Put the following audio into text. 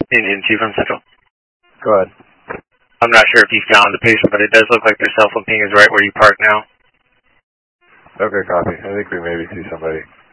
Indian Chief from Central. Go ahead. I'm not sure if you found the patient, but it does look like their cell phone ping is right where you park now. Okay, copy. I think we maybe see somebody.